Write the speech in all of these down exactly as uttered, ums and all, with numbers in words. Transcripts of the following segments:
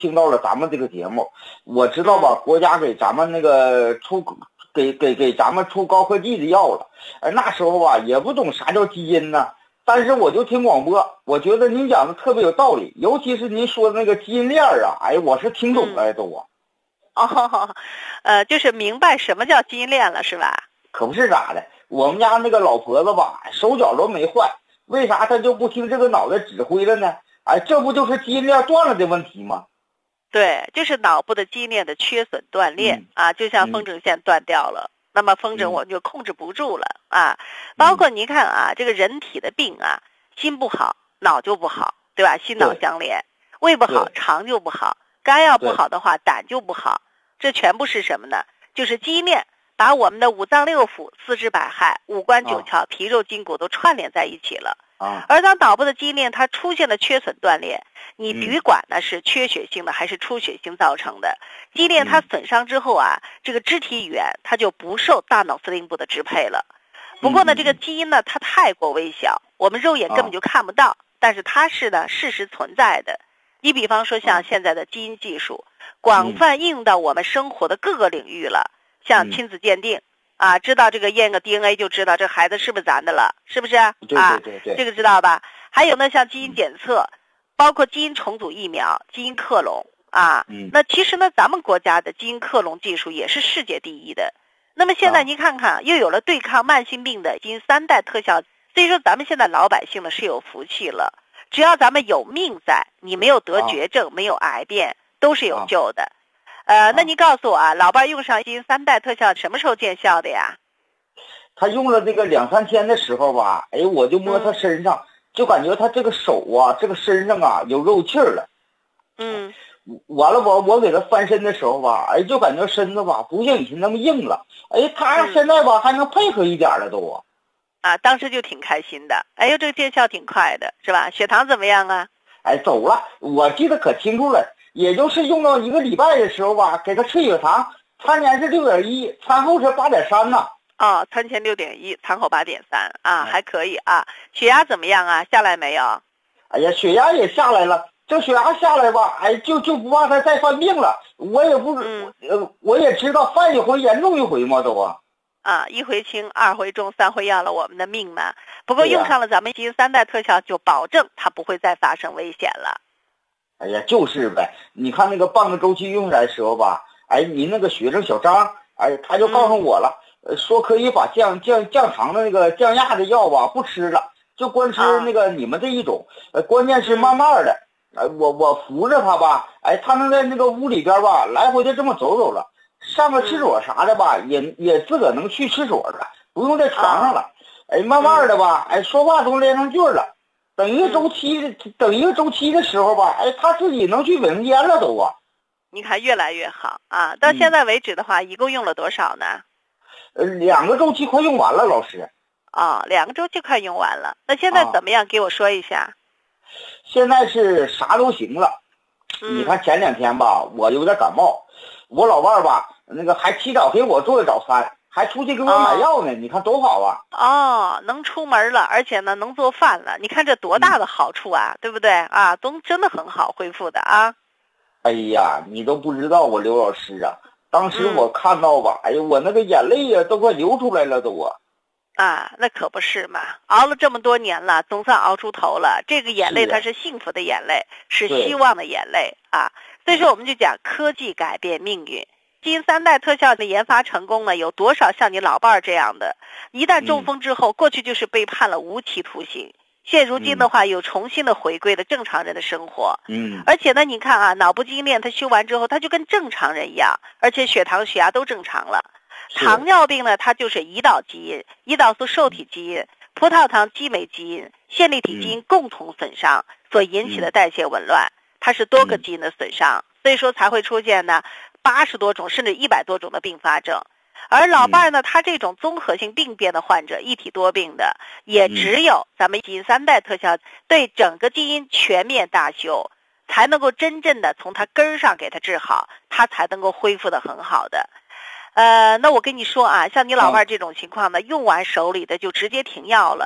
听到了咱们这个节目，我知道吧，国家给咱们那个出给给给咱们出高科技的药了。哎，那时候吧也不懂啥叫基因呢，但是我就听广播，我觉得您讲的特别有道理，尤其是您说的那个基因链啊，哎，我是听懂了都啊。 哦，呃，就是明白什么叫基因链了，是吧？ 可不是咋的，我们家那个老婆子吧，手脚都没坏，为啥她就不听这个脑袋指挥了呢？哎，这不就是基因链断了的问题吗？ 对，就是脑部的基因链的缺损断裂、 嗯、 啊，就像风筝线断掉了，嗯、那么风筝我们就控制不住了、嗯、啊。包括你看啊，这个人体的病啊，心不好，脑就不好，对吧？心脑相连，胃不好，肠就不好，肝要不好的话，胆就不好。这全部是什么呢？就是基因链把我们的五脏六腑、四肢百骸、五官九窍、皮肉筋骨都串联在一起了。 啊， 而当脑部的基因链它出现了缺损断裂，你别管呢是缺血性的还是出血性造成的，基因链它损伤之后啊，这个肢体语言它就不受大脑司令部的支配了。不过呢，这个基因呢它太过微小，我们肉眼根本就看不到，但是它是呢事实存在的。你比方说像现在的基因技术，广泛应用到我们生活的各个领域了，像亲子鉴定。啊，知道这个验个 D N A 就知道这孩子是不是咱的了，是不是？ 对对对对， 啊，这个知道吧？还有呢，像基因检测，包括基因重组疫苗、基因克隆啊。 嗯。 那其实呢，咱们国家的基因克隆技术也是世界第一的。那么现在您看看，又有了对抗慢性病的基因三代特效，所以说咱们现在老百姓呢是有福气了。只要咱们有命在，你没有得绝症，啊、没有癌变，都是有救的。啊呃，那你告诉我啊，老伴用上基因三代特效什么时候见效的呀？ 他用了这个两三天的时候吧，哎，我就摸他身上，嗯、就感觉他这个手啊，这个身上啊有肉气儿了。 嗯。 完了，我我给他翻身的时候吧，哎，就感觉身子吧不像以前那么硬了。哎，他现在吧、嗯、还能配合一点了都啊。 啊，当时就挺开心的。哎呦，这个见效挺快的，是吧？血糖怎么样啊？ 哎，走了，我记得可清楚了。也就是用到一个礼拜的时候吧，给他测血糖，餐前是六点一，餐后是八点三呢。 哦，餐前六点一，餐后八点三啊，还可以啊。血压怎么样啊？下来没有？ 哎呀，血压也下来了。这血压下来吧，哎，就就不怕他再犯病了。我也不， 嗯、 呃，我也知道犯一回严重一回嘛，都啊。 啊，一回轻，二回重，三回要了我们的命嘛。不过用上了咱们基因三代特效，就保证它不会再发生危险了。 哎呀，就是呗。你看那个半个周期用来的时候吧，哎，您那个学生小张，哎，他就告诉我了，嗯、说可以把降降降糖的那个降压的药吧不吃了，就光吃那个你们这一种。呃，关键是慢慢的，哎，我我扶着他吧，哎，他能在那个屋里边吧来回的这么走走了，上个厕所啥的吧，也也自个能去厕所了，不用在床上了。哎，慢慢的吧，哎，说话都连上句了。等一个周期，嗯、等一个周期的时候吧，哎，他自己能去卫生间了都啊。 你看越来越好啊！到现在为止的话，嗯、一共用了多少呢？ 呃，两个周期快用完了，老师。 哦，两个周期快用完了。那现在怎么样？啊、给我说一下。 现在是啥都行了。嗯、你看前两天吧，我有点感冒，我老伴儿吧，那个还起早给我做的早餐。还出去给我买药呢，哦、你看多好啊！ 哦，能出门了，而且呢能做饭了，你看这多大的好处啊，嗯、对不对啊？都真的很好恢复的啊！ 哎呀，你都不知道我刘老师啊，当时我看到吧，嗯、哎呀，我那个眼泪呀都快流出来了都啊！ 啊，那可不是嘛，熬了这么多年了，总算熬出头了。这个眼泪它是幸福的眼泪，是希望的眼泪啊！所以说我们就讲科技改变命运。基因三代特效的研发成功呢，有多少像你老伴儿这样的，一旦中风之后，嗯、过去就是被判了无期徒刑，现如今的话，又重新的回归了正常人的生活。 嗯， 而且呢，你看啊，脑部基因链它修完之后，它就跟正常人一样，而且血糖、血压都正常了。糖尿病呢，它就是胰岛基因、胰岛素受体基因、葡萄糖激酶基因、线粒体基因共同损伤所引起的代谢紊乱，它是多个基因的损伤，所以说才会出现呢。八十多种甚至一百多种的并发症，而老伴儿呢，他这种综合性病变的患者，一体多病的，也只有咱们基因三代特效对整个基因全面大修，才能够真正的从他根儿上给他治好，他才能够恢复的很好的。呃，那我跟你说啊，像你老伴儿这种情况呢，用完手里的就直接停药了。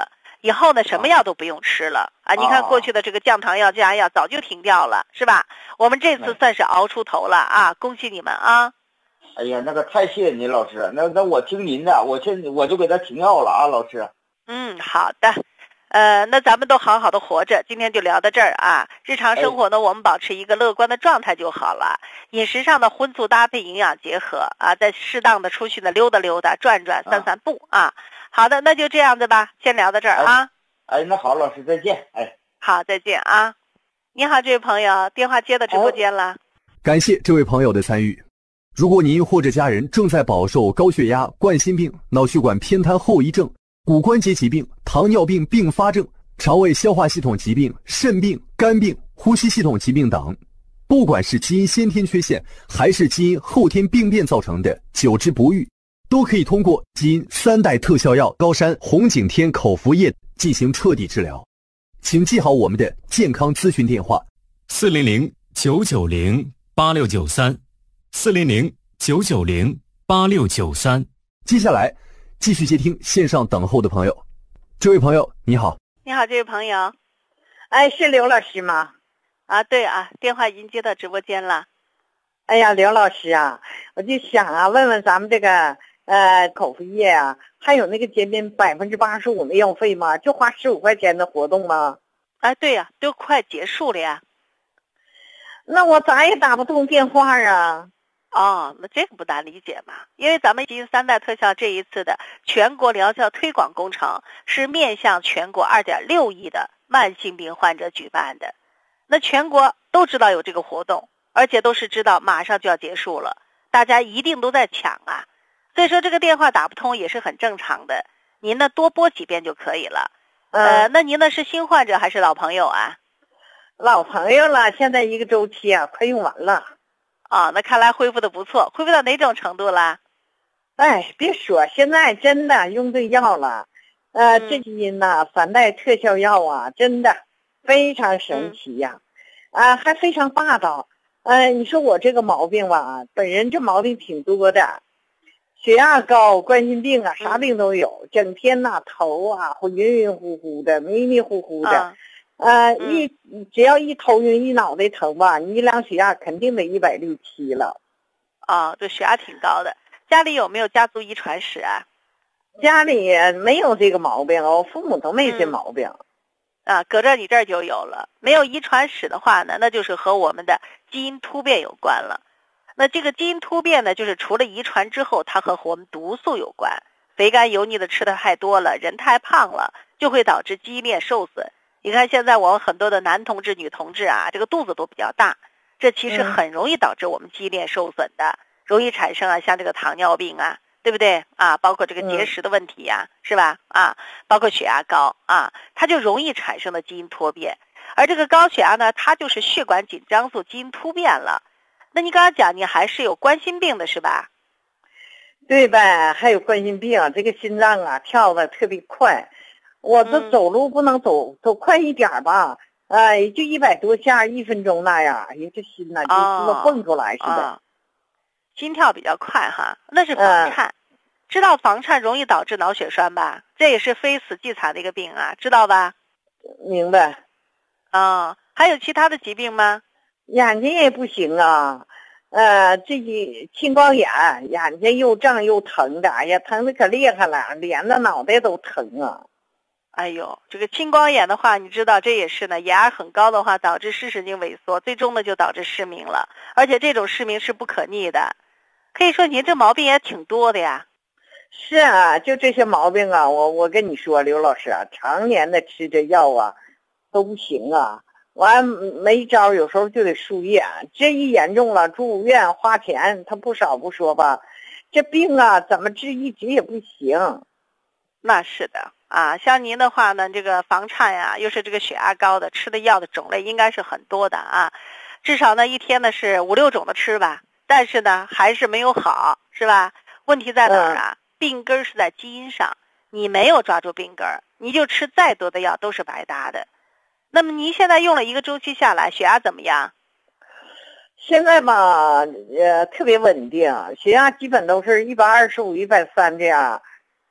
以后呢什么药都不用吃了啊！你看过去的这个降糖药、降压药早就停掉了，是吧？我们这次算是熬出头了啊！恭喜你们啊！ 哎呀，那个太谢谢您老师，那那我听您的，我现我就给他停药了啊，老师。 嗯，好的。呃，那咱们都好好的活着，今天就聊到这儿啊。日常生活呢，我们保持一个乐观的状态就好了。饮食上的荤素搭配，营养结合啊，再适当的出去呢溜达溜达、转转、散散步啊。好的，那就这样子吧，先聊到这儿啊。 哎，那好，老师再见。哎， 好，再见啊。你好，这位朋友，电话接到直播间了。 感谢这位朋友的参与。如果您或者家人正在饱受高血压、冠心病、脑血管偏瘫后遗症、骨关节疾病、糖尿病并发症、肠胃消化系统疾病、肾病、肝病、呼吸系统疾病等，不管是基因先天缺陷还是基因后天病变造成的久治不愈，都可以通过基因三代特效药高山红景天口服液进行彻底治疗。请记好我们的健康咨询电话： 四零零九九零八六九三，四零零九九零八六九三。 接下来继续接听线上等候的朋友。这位朋友你好。 你好，这位朋友。 哎，是刘老师吗？ 啊，对啊，电话已经接到直播间了。 哎呀，刘老师啊，我就想啊，问问咱们这个呃口服液啊，还有那个减免百分之八十五的药费吗？就花十五块钱的活动吗？ 啊，对呀、啊，都快结束了呀。 那我咋也打不通电话啊？ 哦，那这个不难理解嘛，因为咱们基因三代特效这一次的全国疗效推广工程是面向全国 二点六亿的慢性病患者举办的。那全国都知道有这个活动，而且都是知道马上就要结束了，大家一定都在抢啊。所以说这个电话打不通也是很正常的，您呢多拨几遍就可以了。 嗯、 呃，那您呢是新患者还是老朋友啊？ 老朋友了，现在一个周期啊快用完了。 啊、哦，那看来恢复的不错，恢复到哪种程度了？ 哎，别说，现在真的用对药了。呃， 嗯、 这基因呐，三代特效药啊，真的非常神奇呀、啊，嗯、啊，还非常霸道。呃，你说我这个毛病吧，本人这毛病挺多的，血压高、冠心病啊，啥病都有，嗯、整天呐头啊会晕晕乎乎的、迷迷糊糊的。 啊呃， 嗯、 一只要一头晕一脑袋疼吧，你一量血压肯定得一百六七了。 哦，这血压挺高的。家里有没有家族遗传史啊？ 家里没有这个毛病，我父母都没这毛病。 嗯、啊，搁这你这儿就有了。没有遗传史的话呢，那就是和我们的基因突变有关了。那这个基因突变呢，就是除了遗传之后，它和我们毒素有关。肥甘油腻的吃的太多了，人太胖了，就会导致基因链受损。你看现在我们很多的男同志、女同志啊，这个肚子都比较大，这其实很容易导致我们基因链受损的，嗯、容易产生啊像这个糖尿病啊，对不对啊？包括这个结石的问题呀、啊，嗯、是吧？啊，包括血压高啊，它就容易产生的基因突变。而这个高血压呢，它就是血管紧张素基因突变了。那你刚刚讲你还是有冠心病的是吧？ 对呗，还有冠心病，这个心脏啊跳得特别快。我这走路不能走、嗯、走快一点吧，呃，也就一百多下一分钟那样，哎呀，这心呐、啊、就跟蹦出来似的、 哦哦。心跳比较快哈，那是房颤。嗯、知道房颤容易导致脑血栓吧？这也是非死即残的一个病啊，知道吧？ 明白。 哦，还有其他的疾病吗？ 眼睛也不行啊，呃，这青光眼，眼睛又胀又疼的，哎呀，疼的可厉害了，连着脑袋都疼啊。 哎呦，这个青光眼的话，你知道这也是呢，眼压很高的话，导致视神经萎缩，最终呢就导致失明了，而且这种失明是不可逆的。可以说您这毛病也挺多的呀。 是啊，就这些毛病啊，我我跟你说，刘老师啊，常年的吃这药啊，都不行啊，完没招，有时候就得输液，这一严重了，住院花钱，他不少不说吧，这病啊怎么治一直也不行。 那是的。啊，像您的话呢，这个房颤呀，又是这个血压高的，吃的药的种类应该是很多的啊，至少呢一天呢是五六种的吃吧，但是呢还是没有好，是吧？问题在哪儿啊？嗯、病根是在基因上，你没有抓住病根，你就吃再多的药都是白搭的。那么您现在用了一个周期下来，血压怎么样？ 现在吧，呃，特别稳定，血压基本都是一百二十五、一百三这样。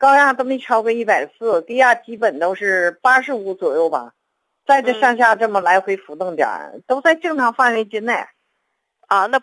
高压都没超过一百四，低压基本都是八十五左右吧，在这上下这么来回浮动点儿，都在正常范围之内。 啊，那